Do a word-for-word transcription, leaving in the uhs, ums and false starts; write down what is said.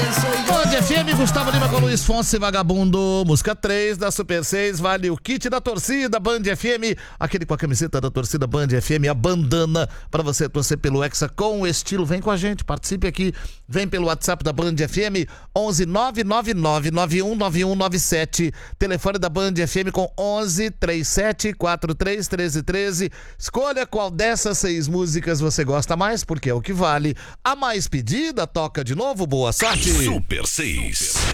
Band F M, Gustavo Lima com Luiz Fonsi, Vagabundo. Música três da Super seis, vale o kit da torcida Band F M, aquele com a camiseta da torcida Band F M, a bandana para você torcer pelo Hexa com estilo. Vem com a gente, participe aqui, vem pelo WhatsApp da Band F M, onze nove nove nove nove um nove um nove sete, telefone da Band F M com onze trinta e sete quarenta e três treze treze. Escolha qual dessas seis músicas você gosta mais, porque é o que vale. A mais pedida toca de novo, boa sorte. Super seis.